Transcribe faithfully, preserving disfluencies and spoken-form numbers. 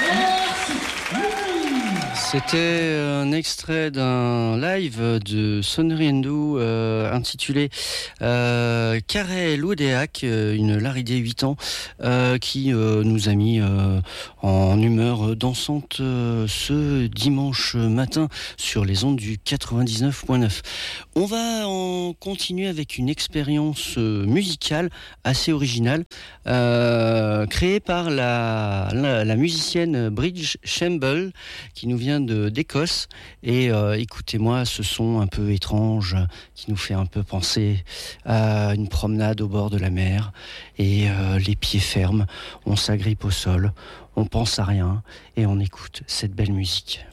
C'était un extrait d'un live de Sonnery Endo euh, intitulé euh, Carré Loudéac, une Laridée huit ans, euh, qui euh, nous a mis euh, en humeur dansante euh, ce dimanche matin sur les ondes du quatre-vingt-dix-neuf point neuf. On va en continuer avec une expérience euh, musicale assez originale, euh, créée par la, la, la musicienne Bridge Shamble, qui nous vient de, d'Écosse. Et euh, écoutez-moi ce son un peu étrange qui nous fait un peu penser à une promenade au bord de la mer, et euh, les pieds fermes, on s'agrippe au sol, on pense à rien et on écoute cette belle musique.